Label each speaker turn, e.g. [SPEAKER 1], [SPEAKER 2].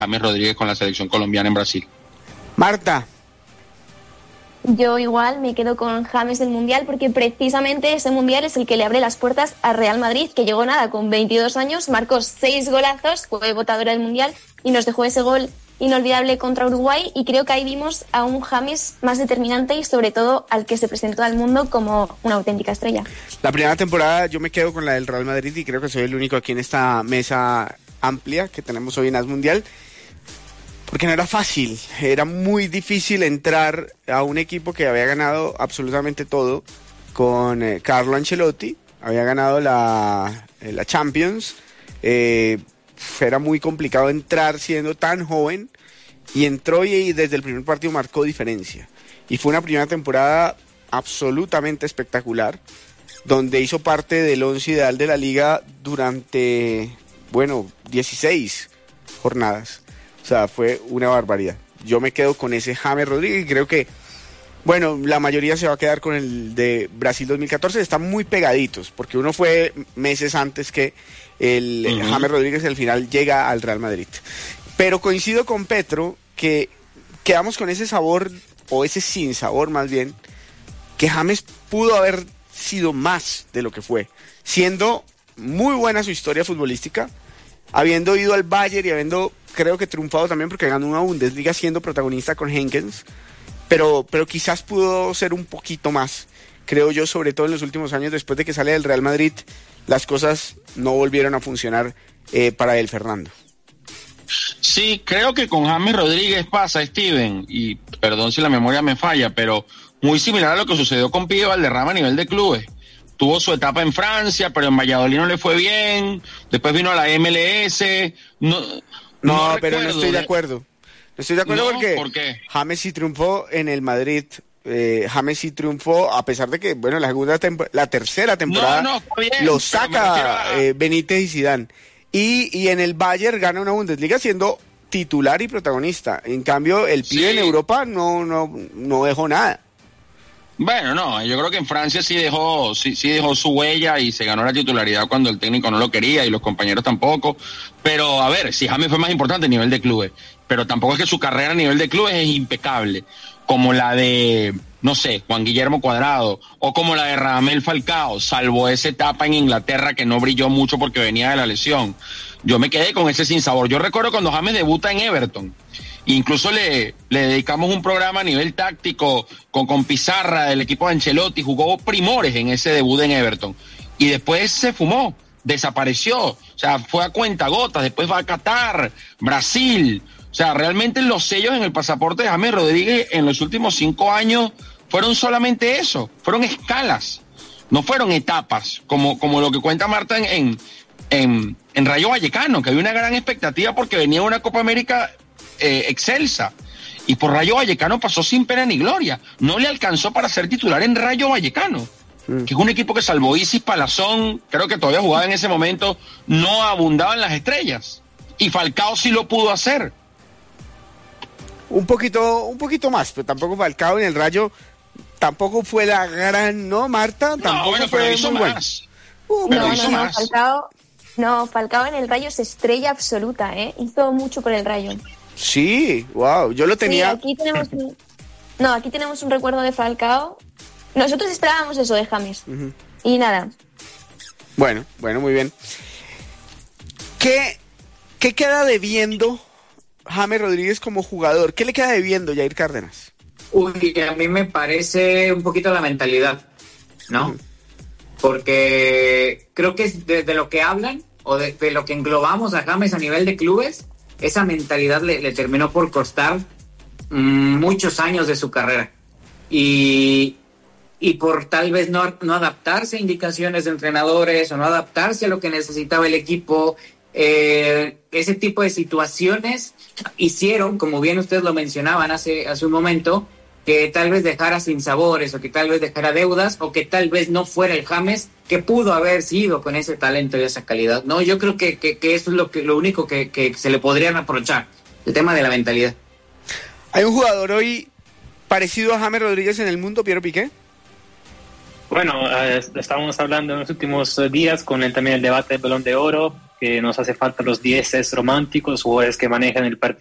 [SPEAKER 1] James Rodríguez con la selección colombiana en Brasil.
[SPEAKER 2] Marta.
[SPEAKER 3] Yo igual me quedo con James del Mundial, porque precisamente ese Mundial es el que le abre las puertas a Real Madrid, que llegó con 22 años, marcó 6 golazos, fue votadora del Mundial y nos dejó ese gol inolvidable contra Uruguay, y creo que ahí vimos a un James más determinante y sobre todo al que se presentó al mundo como una auténtica estrella.
[SPEAKER 2] La primera temporada yo me quedo con la del Real Madrid y creo que soy el único aquí en esta mesa amplia que tenemos hoy en As Mundial. Porque no era fácil, era muy difícil entrar a un equipo que había ganado absolutamente todo con Carlo Ancelotti, había ganado la Champions, era muy complicado entrar siendo tan joven, y entró y desde el primer partido marcó diferencia. Y fue una primera temporada absolutamente espectacular, donde hizo parte del once ideal de la liga durante, 16 jornadas. O sea, fue una barbaridad. Yo me quedo con ese James Rodríguez y creo que, la mayoría se va a quedar con el de Brasil 2014. Están muy pegaditos, porque uno fue meses antes que el James Rodríguez, y al final llega al Real Madrid. Pero coincido con Petro que quedamos con ese sabor, o ese sin sabor más bien, que James pudo haber sido más de lo que fue, siendo muy buena su historia futbolística, habiendo ido al Bayern y habiendo, creo que triunfado también porque ganó una Bundesliga siendo protagonista con Henkens, pero quizás pudo ser un poquito más, creo yo, sobre todo en los últimos años. Después de que sale del Real Madrid, las cosas no volvieron a funcionar para él, Fernando.
[SPEAKER 1] Sí, creo que con James Rodríguez pasa, Steven, y perdón si la memoria me falla, pero muy similar a lo que sucedió con Pío Valderrama a nivel de clubes. Tuvo su etapa en Francia, pero en Valladolid no le fue bien. Después vino a la MLS.
[SPEAKER 2] No, pero no estoy de acuerdo. No estoy de acuerdo porque
[SPEAKER 1] ¿por qué?
[SPEAKER 2] James sí triunfó en el Madrid. James sí triunfó, a pesar de que, la tercera temporada
[SPEAKER 1] bien,
[SPEAKER 2] lo saca Benítez y Zidane. Y en el Bayern gana una Bundesliga siendo titular y protagonista. En cambio, el pibe en Europa no dejó nada.
[SPEAKER 1] Bueno, no, yo creo que en Francia sí dejó su huella y se ganó la titularidad cuando el técnico no lo quería y los compañeros tampoco. Pero a ver, si James fue más importante a nivel de clubes, pero tampoco es que su carrera a nivel de clubes es impecable, como la de, Juan Guillermo Cuadrado, o como la de Radamel Falcao, salvo esa etapa en Inglaterra que no brilló mucho porque venía de la lesión. Yo me quedé con ese sinsabor. Yo recuerdo cuando James debuta en Everton. Incluso le dedicamos un programa a nivel táctico con Pizarra del equipo de Ancelotti, jugó primores en ese debut en Everton y después se fumó, desapareció, o sea, fue a cuentagotas, después va a Qatar, Brasil, o sea, realmente los sellos en el pasaporte de James Rodríguez en los últimos 5 años fueron solamente eso, fueron escalas, no fueron etapas, como lo que cuenta Marta en Rayo Vallecano, que había una gran expectativa porque venía una Copa América excelsa, y por Rayo Vallecano pasó sin pena ni gloria, no le alcanzó para ser titular en Rayo Vallecano, que es un equipo que salvo Isis Palazón, creo que todavía jugaba en ese momento, no abundaban las estrellas, y Falcao sí lo pudo hacer.
[SPEAKER 2] Un poquito más, pero tampoco Falcao en el Rayo, tampoco fue la gran, ¿no, Marta? Tampoco fue
[SPEAKER 1] pero hizo
[SPEAKER 2] muy
[SPEAKER 1] más.
[SPEAKER 2] Bueno.
[SPEAKER 3] Falcao en el Rayo es estrella absoluta, hizo mucho por el Rayo.
[SPEAKER 2] Sí, wow, yo lo tenía.
[SPEAKER 3] Sí, aquí tenemos un recuerdo de Falcao. Nosotros esperábamos eso de James. Y nada.
[SPEAKER 2] Bueno, muy bien. ¿Qué queda debiendo James Rodríguez como jugador? ¿Qué le queda debiendo Jair Cárdenas?
[SPEAKER 4] Uy, a mí me parece un poquito la mentalidad, ¿no? Porque creo que es de lo que hablan o de lo que englobamos a James a nivel de clubes, esa mentalidad le terminó por costar muchos años de su carrera. Y por tal vez no adaptarse a indicaciones de entrenadores o no adaptarse a lo que necesitaba el equipo, ese tipo de situaciones hicieron, como bien ustedes lo mencionaban hace un momento, que tal vez dejara sinsabores o que tal vez dejara deudas o que tal vez no fuera el James que pudo haber sido con ese talento y esa calidad. No, yo creo que eso es lo único que se le podría reprochar, el tema de la mentalidad.
[SPEAKER 2] ¿Hay un jugador hoy parecido a James Rodríguez en el mundo, Piero Piqué?
[SPEAKER 5] Bueno, estábamos hablando en los últimos días con también el debate del Balón de Oro. que nos hace falta los 10 románticos, jugadores que manejan el partido